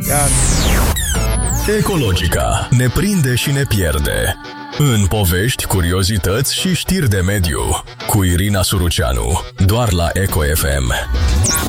Iar. Ecologica ne prinde și ne pierde. În povești, curiozități și știri de mediu. Cu Irina Suruceanu. Doar la Eco FM.